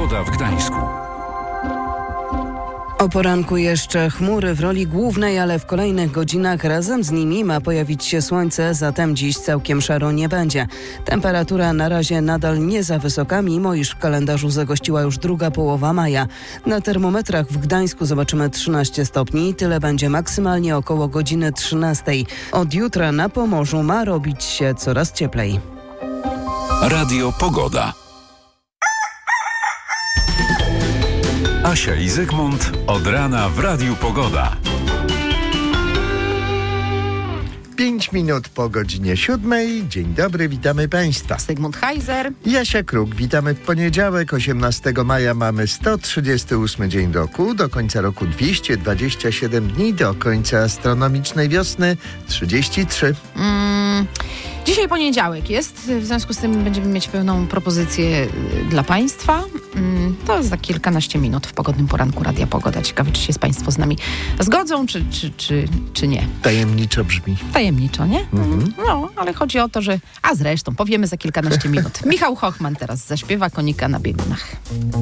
Pogoda w Gdańsku. O poranku jeszcze chmury w roli głównej, ale w kolejnych godzinach razem z nimi ma pojawić się słońce, zatem dziś całkiem szaro nie będzie. Temperatura na razie nadal nie za wysoka, mimo iż w kalendarzu zagościła już druga połowa maja. Na termometrach w Gdańsku zobaczymy 13 stopni, tyle będzie maksymalnie około godziny 13. Od jutra na Pomorzu ma robić się coraz cieplej. Radio Pogoda. Asia i Zygmunt od rana w Radiu Pogoda. 5 minut po godzinie 7. Dzień dobry, witamy Państwa. Zygmunt Heiser. Jasia Kruk, witamy w poniedziałek, 18 maja mamy 138 dzień roku, do końca roku 227 dni, do końca astronomicznej wiosny 33. Dzisiaj poniedziałek jest, w związku z tym będziemy mieć pełną propozycję dla Państwa. To za kilkanaście minut w pogodnym poranku Radia Pogoda. Ciekawe, czy się Państwo z nami zgodzą, czy nie. Tajemniczo brzmi. Tajemniczo, nie? Mhm. No, ale chodzi o to, że... A zresztą, powiemy za kilkanaście minut. Michał Hochman teraz zaśpiewa Konika na biegunach.